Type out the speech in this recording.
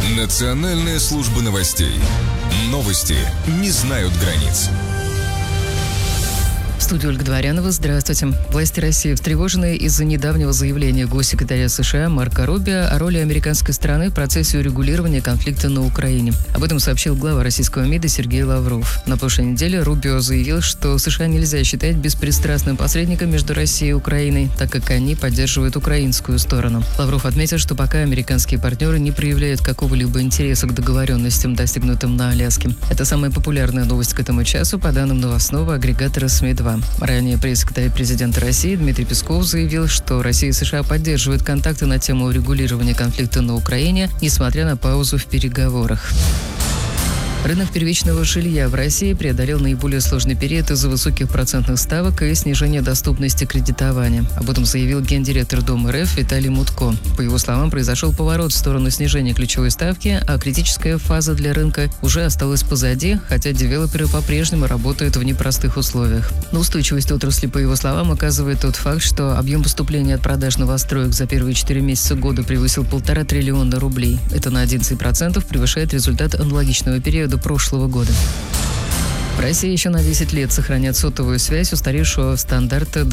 Национальная служба новостей. Новости не знают границ. В студии Ольга Дворянова. Здравствуйте. Власти России встревожены из-за недавнего заявления госсекретаря США Марко Рубио о роли американской стороны в процессе урегулирования конфликта на Украине. Об этом сообщил глава российского МИДа Сергей Лавров. На прошлой неделе Рубио заявил, что США нельзя считать беспристрастным посредником между Россией и Украиной, так как они поддерживают украинскую сторону. Лавров отметил, что пока американские партнеры не проявляют какого-либо интереса к договоренностям, достигнутым на Аляске. Это самая популярная новость к этому часу, по данным новостного агрегатора СМИ-2. Ранее пресс-секретарь президента России Дмитрий Песков заявил, что Россия и США поддерживают контакты на тему урегулирования конфликта на Украине, несмотря на паузу в переговорах. Рынок первичного жилья в России преодолел наиболее сложный период из-за высоких процентных ставок и снижения доступности кредитования. Об этом заявил гендиректор Дома РФ Виталий Мутко. По его словам, произошел поворот в сторону снижения ключевой ставки, а критическая фаза для рынка уже осталась позади, хотя девелоперы по-прежнему работают в непростых условиях. На устойчивость отрасли, по его словам, указывает тот факт, что объем поступления от продаж новостроек за первые 4 месяца года превысил 1,5 триллиона рублей. Это на 11% превышает результат аналогичного периода прошлого года. В России еще на 10 лет сохранят сотовую связь устаревшего стандарта